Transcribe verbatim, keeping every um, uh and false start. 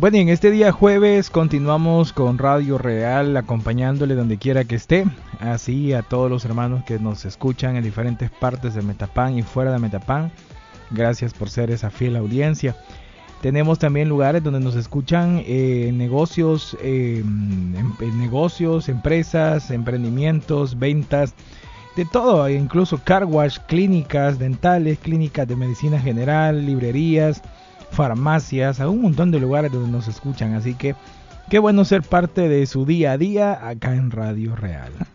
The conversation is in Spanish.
Bueno, y en este día jueves continuamos con Radio Real, acompañándole donde quiera que esté, así a todos los hermanos que nos escuchan en diferentes partes de Metapán y fuera de Metapán. Gracias por ser esa fiel audiencia. Tenemos también lugares donde nos escuchan eh, negocios, eh, em, negocios, empresas, emprendimientos, ventas, de todo, incluso car wash, clínicas dentales, clínicas de medicina general, librerías, farmacias, a un montón de lugares donde nos escuchan. Así que qué bueno ser parte de su día a día acá en Radio Real.